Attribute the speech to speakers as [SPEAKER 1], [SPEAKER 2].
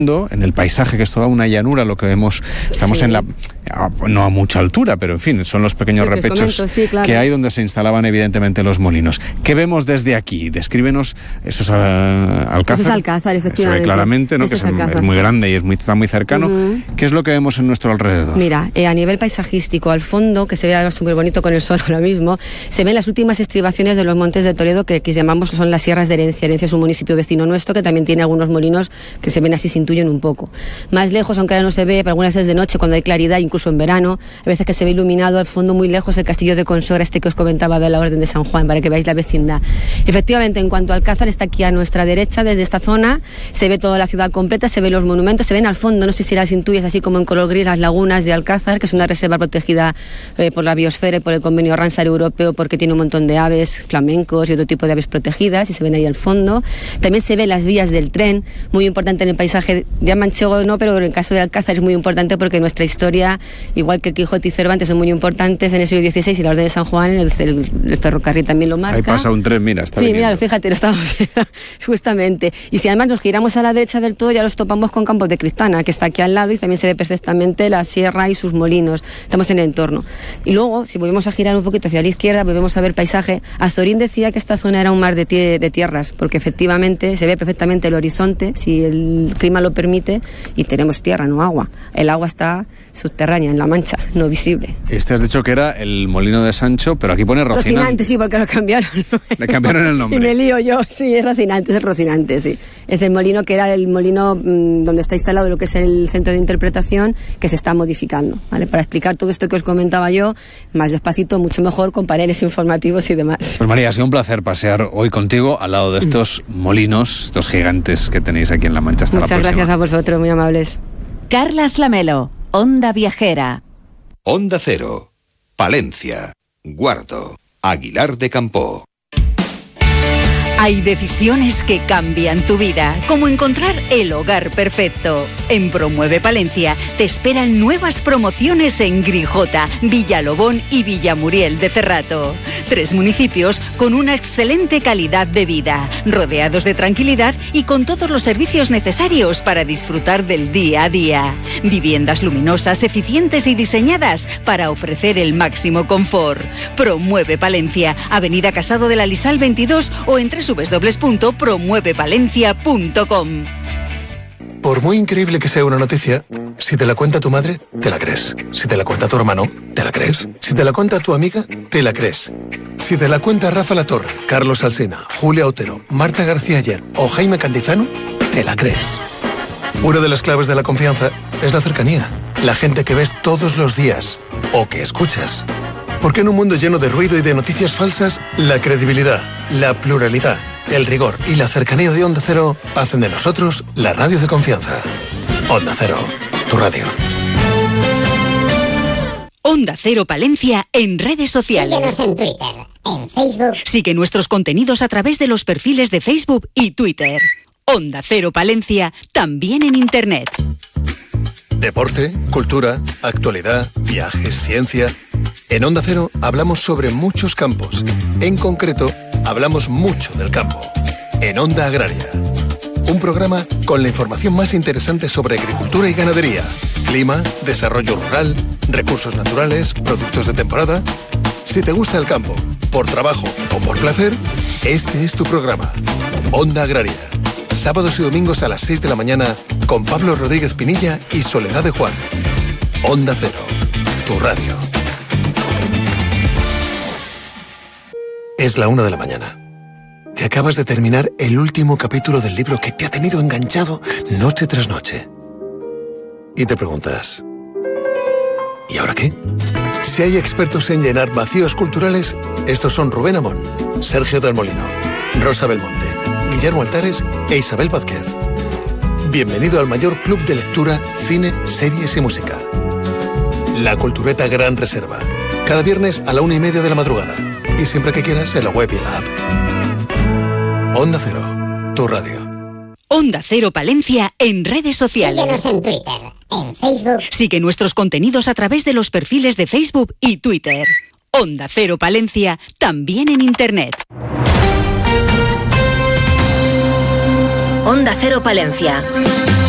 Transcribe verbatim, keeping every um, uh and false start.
[SPEAKER 1] en el paisaje, que es toda una llanura, lo que vemos, estamos sí. en la, no a mucha altura, pero en fin, son los pequeños sí, repechos comento, sí, claro. que hay donde se instalaban evidentemente los molinos. ¿Qué vemos desde aquí? Descríbenos, eso es uh, Alcázar.
[SPEAKER 2] Eso es Alcázar, efectivamente.
[SPEAKER 1] Se ve claramente, ¿no? Que es, es muy grande y es muy, está muy cercano. Uh-huh. ¿Qué es lo que vemos en nuestro alrededor?
[SPEAKER 2] Mira, eh, a nivel paisajístico, al fondo, que se ve súper bonito con el sol ahora mismo, se ven las últimas estribaciones de los montes de Toledo, que, que llamamos, son las sierras de Herencia. Herencia es un municipio vecino nuestro que también tiene algunos molinos que se ven así sin un poco. Más lejos, aunque ahora no se ve, pero algunas veces de noche, cuando hay claridad, incluso en verano, a veces que se ve iluminado al fondo muy lejos el castillo de Consora, este que os comentaba de la Orden de San Juan, para que veáis la vecindad. Efectivamente, en cuanto al Alcázar, está aquí a nuestra derecha, desde esta zona, se ve toda la ciudad completa, se ven los monumentos, se ven al fondo, no sé si las intuyes, así como en color gris, las lagunas de Alcázar, que es una reserva protegida eh, por la biosfera y por el convenio Ramsar europeo, porque tiene un montón de aves, flamencos y otro tipo de aves protegidas, y se ven ahí al fondo. También se ven las vías del tren, muy importante en el paisaje de Manchego, no, pero en el caso de Alcázar es muy importante porque nuestra historia, igual que Quijote y Cervantes, son muy importantes en el siglo dieciséis, y la Orden de San Juan, el, el, el ferrocarril también lo marca.
[SPEAKER 1] Ahí pasa un tren, mira, está
[SPEAKER 2] Sí,
[SPEAKER 1] viniendo.
[SPEAKER 2] mira, fíjate, lo estamos justamente. Y si además nos giramos a la derecha del todo, ya los topamos con Campos de Cristana, que está aquí al lado, y también se ve perfectamente la sierra y sus molinos. Estamos en el entorno. Y luego, si volvemos a girar un poquito hacia la izquierda, volvemos a ver paisaje. Azorín decía que esta zona era un mar de, tie- de tierras, porque efectivamente se ve perfectamente el horizonte, si el clima lo permite, y tenemos tierra, no agua. El agua está subterránea, en la Mancha, no visible.
[SPEAKER 1] Este has dicho que era el molino de Sancho, pero aquí pone Rocinante.
[SPEAKER 2] Rocinante, sí, porque lo cambiaron.
[SPEAKER 1] Le cambiaron el nombre.
[SPEAKER 2] Y me lío yo, sí, es Rocinante, es el Rocinante, sí. Es el molino que era el molino mmm, donde está instalado lo que es el centro de interpretación, que se está modificando, ¿vale? Para explicar todo esto que os comentaba yo, más despacito, mucho mejor, con paneles informativos y demás.
[SPEAKER 1] Pues María, ha sido un placer pasear hoy contigo al lado de estos mm. molinos, estos gigantes que tenéis aquí en La Mancha. Hasta
[SPEAKER 2] Muchas
[SPEAKER 1] la próxima.
[SPEAKER 2] Muchas gracias a vosotros, muy amables.
[SPEAKER 3] Carlas Lamelo, Onda Viajera.
[SPEAKER 4] Onda Cero, Palencia, Guardo, Aguilar de Campoo.
[SPEAKER 3] Hay decisiones que cambian tu vida, como encontrar el hogar perfecto. En Promueve Palencia te esperan nuevas promociones en Grijota, Villalobón y Villamuriel de Cerrato. Tres municipios con una excelente calidad de vida, rodeados de tranquilidad y con todos los servicios necesarios para disfrutar del día a día. Viviendas luminosas, eficientes y diseñadas para ofrecer el máximo confort. Promueve Palencia, Avenida Casado de la Lisal veintidós o en tres w w w punto promueve palencia punto com.
[SPEAKER 5] Por muy increíble que sea una noticia, si te la cuenta tu madre, te la crees. Si te la cuenta tu hermano, te la crees. Si te la cuenta tu amiga, te la crees. Si te la cuenta Rafa Latorre, Carlos Alsina, Julia Otero, Marta García Ayer o Jaime Cantizano, te la crees. Una de las claves de la confianza es la cercanía. La gente que ves todos los días o que escuchas. Porque en un mundo lleno de ruido y de noticias falsas, la credibilidad, la pluralidad, el rigor y la cercanía de Onda Cero hacen de nosotros la radio de confianza. Onda Cero, tu radio.
[SPEAKER 3] Onda Cero Palencia en redes sociales.
[SPEAKER 6] Síguenos en Twitter, en Facebook.
[SPEAKER 3] Sigue nuestros contenidos a través de los perfiles de Facebook y Twitter. Onda Cero Palencia, también en Internet.
[SPEAKER 5] Deporte, cultura, actualidad, viajes, ciencia. En Onda Cero hablamos sobre muchos campos. En concreto, hablamos mucho del campo. En Onda Agraria. Un programa con la información más interesante sobre agricultura y ganadería, clima, desarrollo rural, recursos naturales, productos de temporada. Si te gusta el campo, por trabajo o por placer, este es tu programa. Onda Agraria. Sábados y domingos a las seis de la mañana con Pablo Rodríguez Pinilla y Soledad de Juan. Onda Cero, tu radio. Es la una de la mañana. Te acabas de terminar el último capítulo del libro que te ha tenido enganchado noche tras noche. Y te preguntas, ¿y ahora qué? Si hay expertos en llenar vacíos culturales, estos son Rubén Amón, Sergio del Molino, Rosa Belmonte, Guillermo Altares e Isabel Vázquez. Bienvenido al mayor club de lectura, cine, series y música. La Cultureta Gran Reserva. Cada viernes a la una y media de la madrugada. Y siempre que quieras en la web y en la app. Onda Cero, tu radio.
[SPEAKER 3] Onda Cero Palencia en redes sociales.
[SPEAKER 6] Síguenos en Twitter, en Facebook.
[SPEAKER 3] Sigue nuestros contenidos a través de los perfiles de Facebook y Twitter. Onda Cero Palencia, también en Internet.
[SPEAKER 7] Onda Cero Palencia.